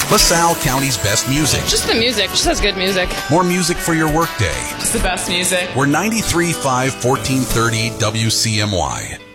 LaSalle County's best music. Just the music. Just has good music. More music for your workday. Just the best music. We're 93.5 1430 WCMY.